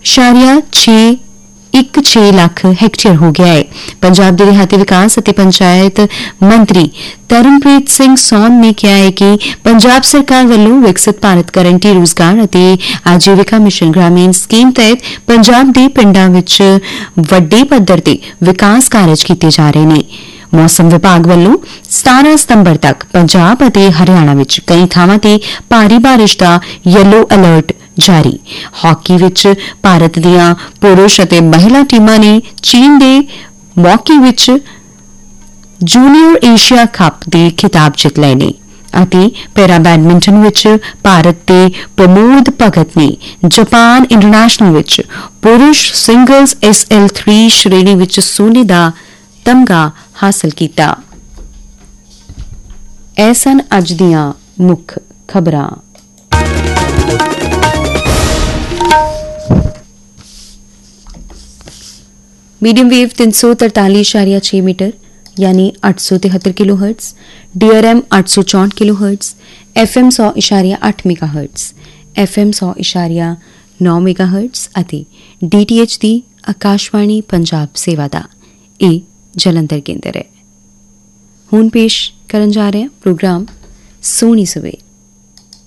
1.16 lakh hectare ਹੋ ਗਿਆ ਹੈ। ਪੰਜਾਬ ਦੇ ਦਿਹਾਤੀ ਵਿਕਾਸ ਅਤੇ ਪੰਚਾਇਤ ਮੰਤਰੀ ਤਰਨਪ੍ਰੀਤ ਸਿੰਘ ਸੌਨ ਨੇ ਕਿਹਾ ਹੈ ਕਿ ਪੰਜਾਬ ਸਰਕਾਰ ਵੱਲੋਂ ਵਿਕਸਿਤ ਭਾਰਤ ਗਾਰੰਟੀ ਰੋਜ਼ਗਾਰ ਅਤੇ ਆਜੀਵਿਕਾ ਮਿਸ਼ਨ ਗ੍ਰਾਮੀਣ ਸਕੀਮ ਤਹਿਤ ਪੰਜਾਬ ਦੇ ਪਿੰਡਾਂ ਵਿੱਚ ਵੱਡੇ ਪੱਧਰ ਤੇ ਵਿਕਾਸ ਕਾਰਜ ਕੀਤੇ ਜਾ ਰਹੇ ਨੇ। ਮੌਸਮ ਵਿਭਾਗ ਵੱਲੋਂ 17 ਸਤੰਬਰ ਤੱਕ ਪੰਜਾਬ ਅਤੇ ਹਰਿਆਣਾ ਵਿੱਚ ਕਈ ਥਾਵਾਂ ਤੇ ਭਾਰੀ ਬਾਰਿਸ਼ ਦਾ ਯੈਲੋ ਅਲਰਟ ਜਾਰੀ। ਹਾਕੀ ਵਿੱਚ ਭਾਰਤ ਦੀਆਂ ਪੁਰਸ਼ ਅਤੇ ਮਹਿਲਾ ਟੀਮਾਂ ਨੇ ਚੀਨ ਦੇ ਮੌਕੀ ਵਿੱਚ ਜੂਨੀਅਰ ਏਸ਼ੀਆ ਕੱਪ ਦੇ ਖਿਤਾਬ ਜਿੱਤ ਲਏ ਨੇ ਅਤੇ ਪੈਰਾ ਬੈਡਮਿੰਟਨ ਵਿੱਚ ਭਾਰਤ ਦੇ ਪ੍ਰਮੋਦ ਭਗਤ ਨੇ ਜਾਪਾਨ ਇੰਟਰਨੈਸ਼ਨਲ ਵਿੱਚ ਪੁਰਸ਼ ਸਿੰਗਲਜ਼ SL3 ਸ਼੍ਰੇਣੀ ਵਿੱਚ ਸੋਨੇ ਦਾ ਤਮਗਾ ਹਾਸਲ ਕੀਤਾ। ਇਹ ਸਨ ਅੱਜ ਦੀਆਂ ਮੁੱਖ ਖਬਰਾਂ। मीडियम वेव 343.6 मीटर यानी 873 kilo hertz, DRM 864 kilo hertz, FM 100.8 mega hertz, FM 100.9 mega hertz ਅਤੇ DTH ਦੀ ਆਕਾਸ਼ਵਾਣੀ ਪੰਜਾਬ ਸੇਵਾ ਦਾ ਇਹ ਜਲੰਧਰ ਕੇਂਦਰ ਹੈ। ਹੁਣ ਪੇਸ਼ ਕਰਨ ਜਾ ਰਹੇ ਹਾਂ ਪ੍ਰੋਗਰਾਮ ਸੋਹਣੀ ਸਵੇਰ।